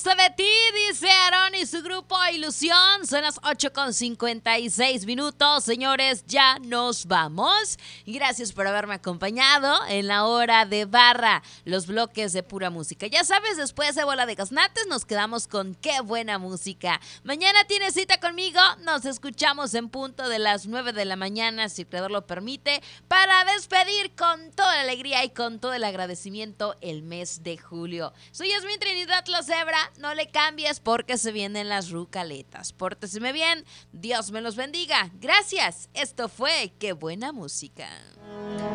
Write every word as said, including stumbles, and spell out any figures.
De ti, dice Aarón y su grupo Ilusión. Son las ocho con cincuenta y seis minutos. Señores, ya nos vamos. Y gracias por haberme acompañado en la hora de barra, los bloques de pura música. Ya sabes, después de Bola de Gaznates nos quedamos con qué buena música. Mañana tienes cita conmigo. Nos escuchamos en punto de las nueve de la mañana, si el creador lo permite, para despedir con toda la alegría y con todo el agradecimiento el mes de julio. Soy Yasmín Trinidad La Cebra. No le cambies porque se vienen las rucaletas. Pórteseme bien. Dios me los bendiga. Gracias. Esto fue Qué Buena Música.